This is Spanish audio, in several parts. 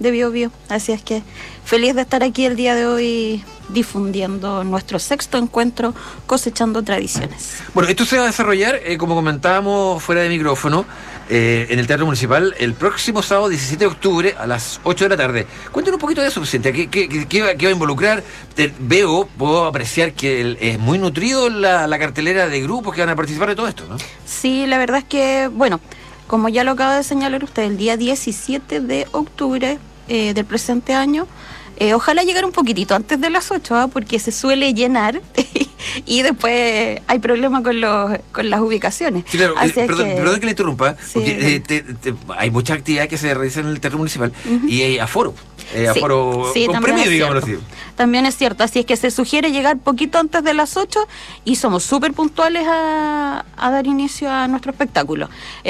de Bio Bio. Así es que feliz de estar aquí el día de hoy difundiendo nuestro 6º encuentro Cosechando Tradiciones. Bueno, esto se va a desarrollar, como comentábamos fuera de micrófono, en el Teatro Municipal el próximo sábado 17 de octubre a las 8 de la tarde. Cuéntanos un poquito de eso, Cintia. ¿Qué va a involucrar? Puedo apreciar que es muy nutrido la cartelera de grupos que van a participar de todo esto, ¿no? Sí, la verdad es que, bueno, como ya lo acaba de señalar usted, el día 17 de octubre del presente año, ojalá llegar un poquitito antes de las 8, porque se suele llenar y después hay problemas con las ubicaciones. Sí, claro, perdón que le interrumpa, sí, porque hay mucha actividad que se realiza en el Teatro Municipal y hay aforo. Aforo con premio, digámoslo así. También es cierto, así es que se sugiere llegar poquito antes de las 8 y somos súper puntuales a dar inicio a nuestro espectáculo.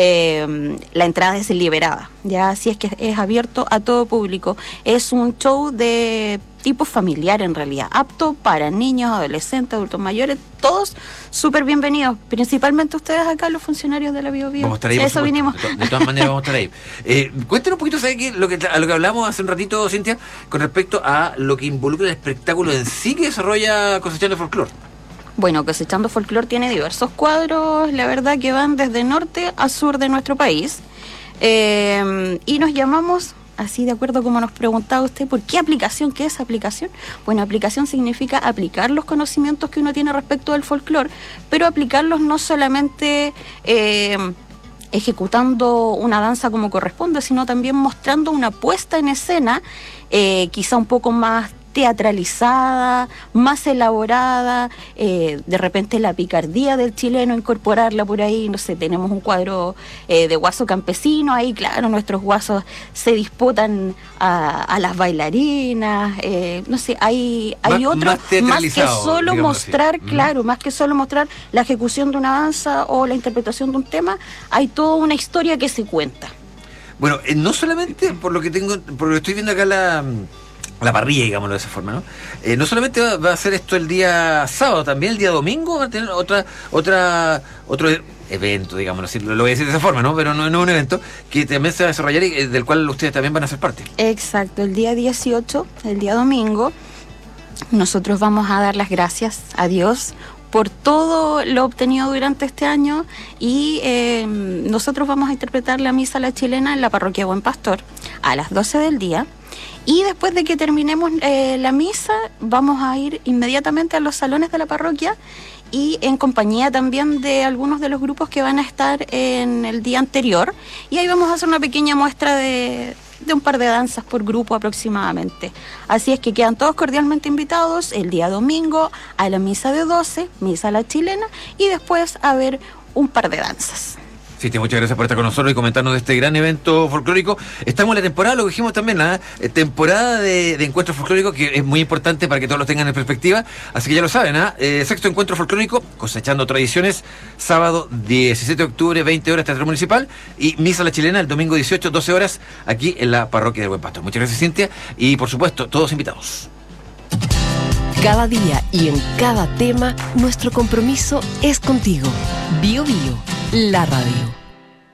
La entrada es liberada, ya, así es que es abierto a todo público. Es un show de tipo familiar en realidad, apto para niños, adolescentes, adultos mayores, todos súper bienvenidos, principalmente ustedes acá, los funcionarios de la Bio Bio. Vamos a estar ahí, eso vinimos. De todas maneras vamos a estar ahí. Cuéntanos un poquito, ¿sabes qué? A lo que hablamos hace un ratito, Cintia, con respecto a lo que involucra el espectáculo en sí que desarrolla Cosechando Folclor. Bueno, Cosechando Folclor tiene diversos cuadros, la verdad que van desde norte a sur de nuestro país, y nos llamamos... Así, de acuerdo como nos preguntaba usted, ¿por qué aplicación? ¿Qué es aplicación? Bueno, aplicación significa aplicar los conocimientos que uno tiene respecto del folclore, pero aplicarlos no solamente ejecutando una danza como corresponde, sino también mostrando una puesta en escena quizá un poco más teatralizada, más elaborada, de repente la picardía del chileno, incorporarla por ahí, no sé, tenemos un cuadro de guaso campesino, ahí claro, nuestros guasos se disputan a las bailarinas, no sé, hay otros, más que solo mostrar, así. Claro, más que solo mostrar la ejecución de una danza o la interpretación de un tema, hay toda una historia que se cuenta. Bueno, no solamente por lo que estoy viendo acá la parrilla, digámoslo de esa forma, ¿no? No solamente va a ser esto el día sábado, también el día domingo va a tener otro evento, digámoslo así, lo voy a decir de esa forma, ¿no? Pero no es un evento que también se va a desarrollar y del cual ustedes también van a ser parte. Exacto, el día 18, el día domingo, nosotros vamos a dar las gracias a Dios por todo lo obtenido durante este año y nosotros vamos a interpretar la misa a la chilena en la parroquia Buen Pastor a las 12 del día. Y después de que terminemos la misa, vamos a ir inmediatamente a los salones de la parroquia y en compañía también de algunos de los grupos que van a estar en el día anterior. Y ahí vamos a hacer una pequeña muestra de un par de danzas por grupo aproximadamente. Así es que quedan todos cordialmente invitados el día domingo a la misa de 12, misa a la chilena, y después a ver un par de danzas. Sí, muchas gracias por estar con nosotros y comentarnos de este gran evento folclórico. Estamos en la temporada, lo que dijimos también, temporada de encuentros folclóricos, que es muy importante para que todos los tengan en perspectiva. Así que ya lo saben, 6º encuentro folclórico, Cosechando Tradiciones, sábado 17 de octubre, 20 horas, Teatro Municipal, y misa a la chilena el domingo 18, 12 horas, aquí en la parroquia del Buen Pastor. Muchas gracias, Cintia, y por supuesto, todos invitados. Cada día y en cada tema, nuestro compromiso es contigo. Bio Bio, la radio.